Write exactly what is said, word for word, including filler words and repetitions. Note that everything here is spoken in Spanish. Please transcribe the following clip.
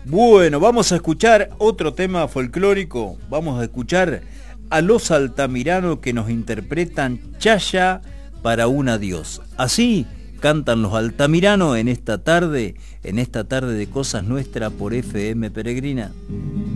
Bueno, vamos a escuchar otro tema folclórico. Vamos a escuchar a los Altamirano que nos interpretan Chaya para un adiós. Así cantan los Altamirano en esta tarde, en esta tarde de Cosas Nuestras por F M Peregrina.